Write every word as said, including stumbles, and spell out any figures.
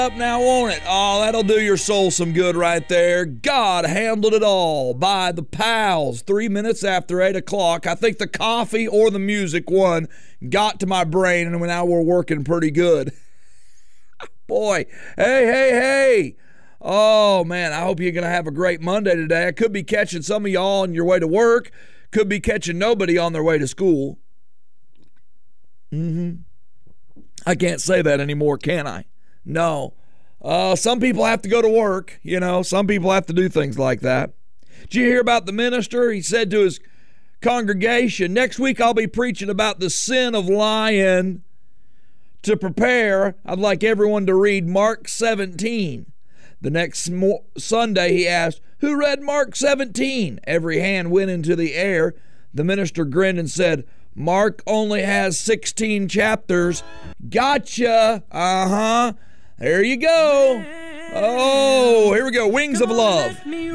Up now, won't it? Oh, that'll do your soul some good right there. God handled it all by the Pals. Three minutes after eight o'clock. I think the coffee or the music one got to my brain, and now we're working pretty good. Boy, hey, hey, hey. Oh, man, I hope you're going to have a great Monday today. I could be catching some of y'all on your way to work. Could be catching nobody on their way to school. Mm-hmm. I can't say that anymore, can I? No. Uh, some people have to go to work, you know. Some people have to do things like that. Did you hear about the minister? He said to his congregation, next week I'll be preaching about the sin of lying. To prepare, I'd like everyone to read Mark seventeen. The next mo- Sunday he asked, who read Mark seventeen? Every hand went into the air. The minister grinned and said, Mark only has sixteen chapters. Gotcha. Uh-huh. There you go. Oh, here we go. Wings of Love.